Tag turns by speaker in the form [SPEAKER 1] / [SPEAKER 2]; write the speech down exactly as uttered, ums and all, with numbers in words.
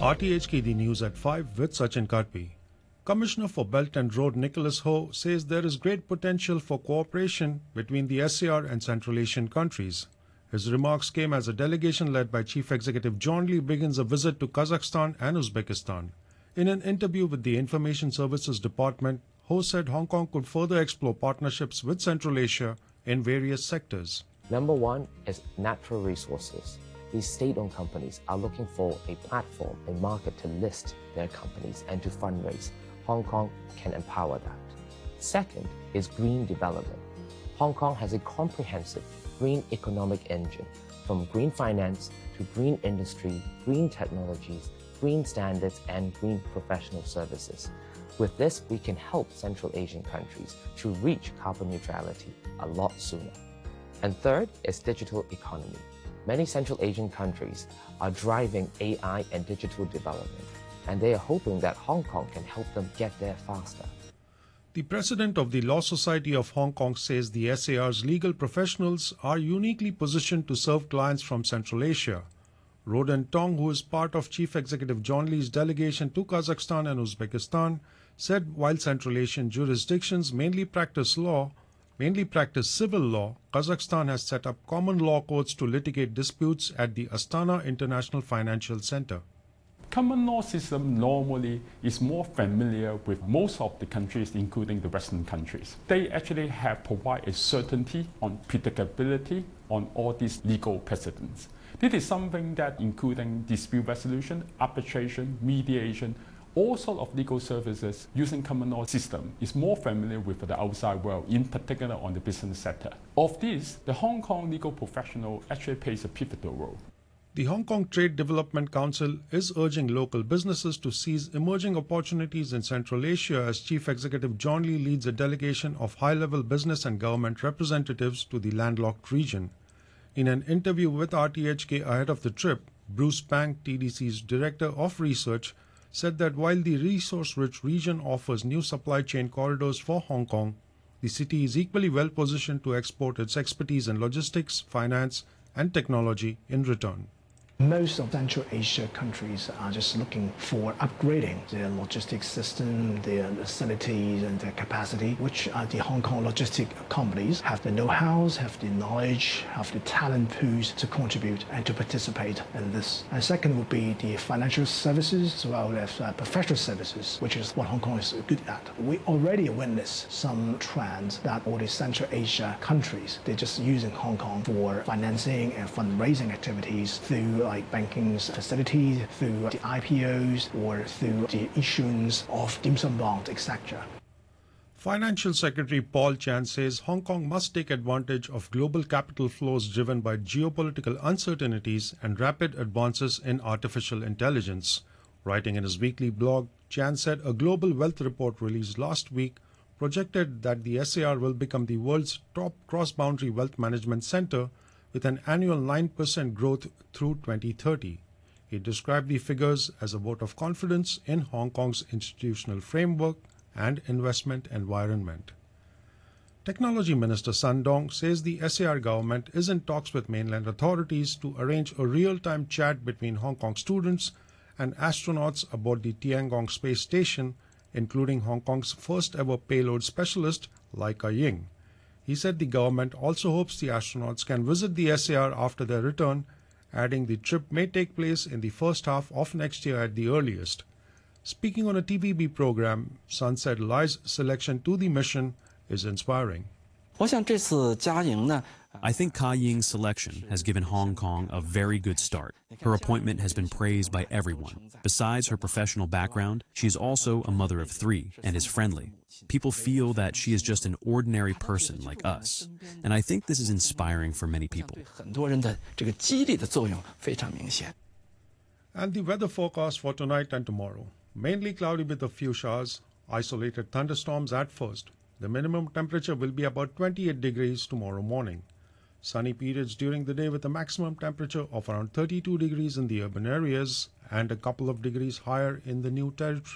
[SPEAKER 1] R T H K, the news at five with Sachin Karpi. Commissioner for Belt and Road Nicholas Ho says there is great potential for cooperation between the S A R and Central Asian countries. His remarks came as a delegation led by Chief Executive John Lee begins a visit to Kazakhstan and Uzbekistan. In an interview with the Information Services Department, Ho said Hong Kong could further explore partnerships with Central Asia in various sectors.
[SPEAKER 2] Number one is natural resources. These state-owned companies are looking for a platform, a market to list their companies and to fundraise. Hong Kong can empower that. Second is green development. Hong Kong has a comprehensive green economic engine, from green finance to green industry, green technologies, green standards, and green professional services. With this, we can help Central Asian countries to reach carbon neutrality a lot sooner. And third is digital economy. Many Central Asian countries are driving A I and digital development, and they are hoping that Hong Kong can help them get there faster.
[SPEAKER 1] The president of the Law Society of Hong Kong says the S A R's legal professionals are uniquely positioned to serve clients from Central Asia. Roden Tong, who is part of Chief Executive John Lee's delegation to Kazakhstan and Uzbekistan, said while Central Asian jurisdictions mainly practice law, mainly practice civil law, Kazakhstan has set up common law courts to litigate disputes at the Astana International Financial Center.
[SPEAKER 3] Common law system normally is more familiar with most of the countries, including the Western countries. They actually have provided certainty on predictability on all these legal precedents. This is something that, including dispute resolution, arbitration, mediation, all sorts of legal services using common law system is more familiar with the outside world, in particular on the business sector. Of this, the Hong Kong legal professional actually plays a pivotal role.
[SPEAKER 1] The Hong Kong Trade Development Council is urging local businesses to seize emerging opportunities in Central Asia as Chief Executive John Lee leads a delegation of high-level business and government representatives to the landlocked region. In an interview with R T H K ahead of the trip, Bruce Pang, T D C's Director of Research, said that while the resource-rich region offers new supply chain corridors for Hong Kong, the city is equally well positioned to export its expertise in logistics, finance, and technology in return.
[SPEAKER 4] Most of Central Asia countries are just looking for upgrading their logistics system, their facilities and their capacity, which uh, the Hong Kong logistic companies have the know-how, have the knowledge, have the talent pools to contribute and to participate in this. And second would be the financial services as well as uh, professional services, which is what Hong Kong is good at. We already witnessed some trends that all the Central Asia countries, they're just using Hong Kong for financing and fundraising activities through like banking facilities, through the I P Os, or through the issuance of dim sum bonds, et cetera.
[SPEAKER 1] Financial Secretary Paul Chan says Hong Kong must take advantage of global capital flows driven by geopolitical uncertainties and rapid advances in artificial intelligence. Writing in his weekly blog, Chan said a global wealth report released last week projected that the S A R will become the world's top cross-boundary wealth management center with an annual nine percent growth through twenty thirty. He described the figures as a vote of confidence in Hong Kong's institutional framework and investment environment. Technology Minister Sun Dong says the S A R government is in talks with mainland authorities to arrange a real-time chat between Hong Kong students and astronauts aboard the Tiangong space station, including Hong Kong's first-ever payload specialist, Laika Ying. He said the government also hopes the astronauts can visit the S A R after their return, adding the trip may take place in the first half of next year at the earliest. Speaking on a T V B program, Sun said Lai's selection to the mission is inspiring.
[SPEAKER 5] I think Ka Ying's selection has given Hong Kong a very good start. Her appointment has been praised by everyone. Besides her professional background, she is also a mother of three and is friendly. People feel that she is just an ordinary person like us. And I think this is inspiring for many people.
[SPEAKER 1] And the weather forecast for tonight and tomorrow. Mainly cloudy with a few showers, isolated thunderstorms at first. The minimum temperature will be about twenty-eight degrees tomorrow morning. Sunny periods during the day with a maximum temperature of around thirty-two degrees in the urban areas and a couple of degrees higher in the New Territory.